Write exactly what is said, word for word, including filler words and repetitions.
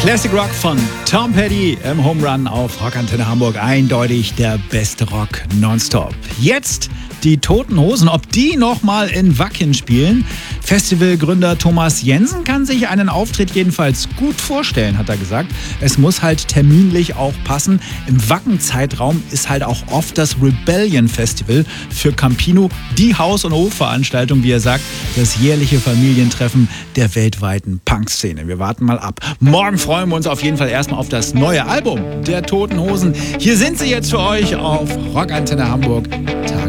Classic Rock von Tom Petty im Home Run auf Rockantenne Hamburg. Eindeutig der beste Rock nonstop. Jetzt die Toten Hosen, ob die nochmal in Wacken spielen. Festivalgründer Thomas Jensen kann sich einen Auftritt jedenfalls gut vorstellen, hat er gesagt. Es muss halt terminlich auch passen. Im Wacken-Zeitraum ist halt auch oft das Rebellion Festival für Campino die Haus- und Hofveranstaltung, wie er sagt, das jährliche Familientreffen der weltweiten Punkszene. Wir warten mal ab. Morgen freuen wir uns auf jeden Fall erstmal auf das neue Album der Toten Hosen. Hier sind sie jetzt für euch auf Rockantenne Hamburg.